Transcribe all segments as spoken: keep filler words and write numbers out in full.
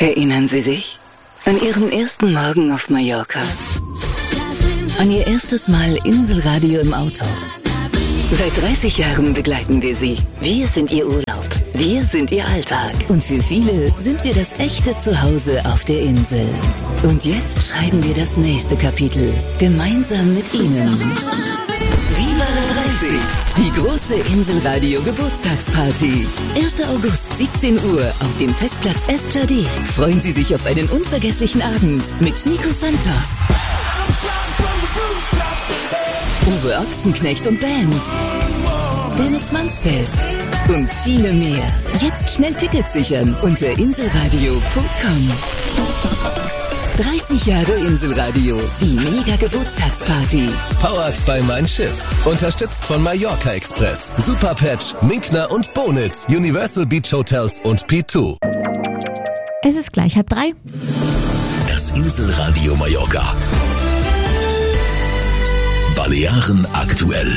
Erinnern Sie sich an Ihren ersten Morgen auf Mallorca? An Ihr erstes Mal Inselradio im Auto? Seit dreißig Jahren begleiten wir Sie. Wir sind Ihr Urlaub. Wir sind Ihr Alltag. Und für viele sind wir das echte Zuhause auf der Insel. Und jetzt schreiben wir das nächste Kapitel. Gemeinsam mit Ihnen. Viva la dreißig! Die große Inselradio Geburtstagsparty. erster August, siebzehn Uhr auf dem Festplatz Estjardé. Freuen Sie sich auf einen unvergesslichen Abend mit Nico Santos, Uwe Ochsenknecht und Band, Dennis Mansfeld und viele mehr. Jetzt schnell Tickets sichern unter inselradio punkt com. dreißig Jahre Inselradio, die Mega-Geburtstagsparty. Powered by Mein Schiff. Unterstützt von Mallorca Express, Superpatch, Minkner und Bonitz, Universal Beach Hotels und P zwei. Es ist gleich halb drei. Das Inselradio Mallorca. Balearen aktuell.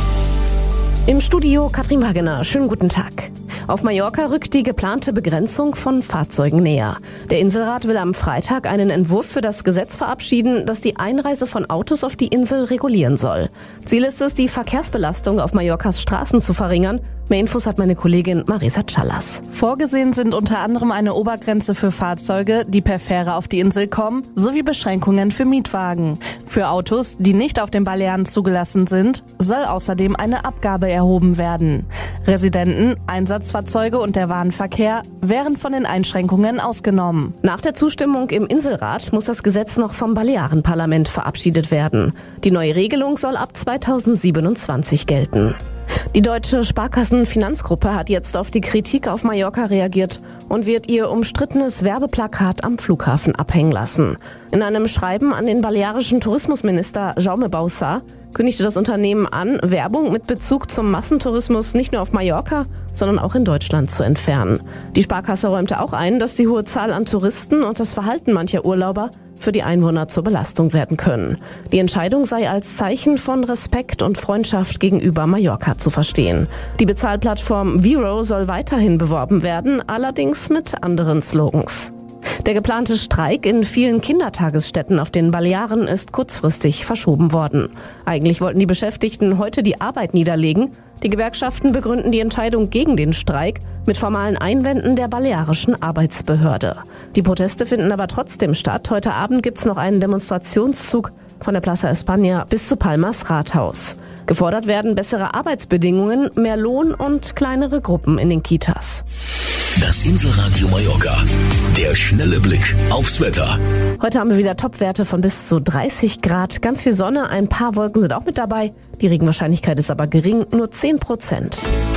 Im Studio Katrin Wagener. Schönen guten Tag. Auf Mallorca rückt die geplante Begrenzung von Fahrzeugen näher. Der Inselrat will am Freitag einen Entwurf für das Gesetz verabschieden, das die Einreise von Autos auf die Insel regulieren soll. Ziel ist es, die Verkehrsbelastung auf Mallorcas Straßen zu verringern. Mehr Infos hat meine Kollegin Marisa Callas. Vorgesehen sind unter anderem eine Obergrenze für Fahrzeuge, die per Fähre auf die Insel kommen, sowie Beschränkungen für Mietwagen. Für Autos, die nicht auf den Balearen zugelassen sind, soll außerdem eine Abgabe erhoben werden. Residenten, Einsatzfahrzeuge und der Warenverkehr wären von den Einschränkungen ausgenommen. Nach der Zustimmung im Inselrat muss das Gesetz noch vom Balearenparlament verabschiedet werden. Die neue Regelung soll ab zweitausendsiebenundzwanzig gelten. Die Deutsche Sparkassen-Finanzgruppe hat jetzt auf die Kritik auf Mallorca reagiert und wird ihr umstrittenes Werbeplakat am Flughafen abhängen lassen. In einem Schreiben an den balearischen Tourismusminister Jaume Bauçà kündigte das Unternehmen an, Werbung mit Bezug zum Massentourismus nicht nur auf Mallorca, sondern auch in Deutschland zu entfernen. Die Sparkasse räumte auch ein, dass die hohe Zahl an Touristen und das Verhalten mancher Urlauber für die Einwohner zur Belastung werden können. Die Entscheidung sei als Zeichen von Respekt und Freundschaft gegenüber Mallorca zu verstehen. Die Bezahlplattform Vero soll weiterhin beworben werden, allerdings mit anderen Slogans. Der geplante Streik in vielen Kindertagesstätten auf den Balearen ist kurzfristig verschoben worden. Eigentlich wollten die Beschäftigten heute die Arbeit niederlegen. Die Gewerkschaften begründen die Entscheidung gegen den Streik mit formalen Einwänden der balearischen Arbeitsbehörde. Die Proteste finden aber trotzdem statt. Heute Abend gibt's noch einen Demonstrationszug von der Plaza España bis zu Palmas Rathaus. Gefordert werden bessere Arbeitsbedingungen, mehr Lohn und kleinere Gruppen in den Kitas. Das Inselradio Mallorca. Der schnelle Blick aufs Wetter. Heute haben wir wieder Topwerte von bis zu dreißig Grad. Ganz viel Sonne, ein paar Wolken sind auch mit dabei. Die Regenwahrscheinlichkeit ist aber gering, nur zehn Prozent.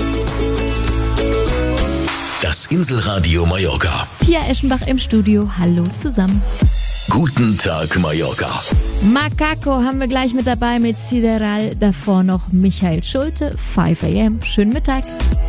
Das Inselradio Mallorca. Pia Eschenbach im Studio. Hallo zusammen. Guten Tag, Mallorca. Macaco haben wir gleich mit dabei mit Sideral. Davor noch Michael Schulte, fünf a m. Schönen Mittag.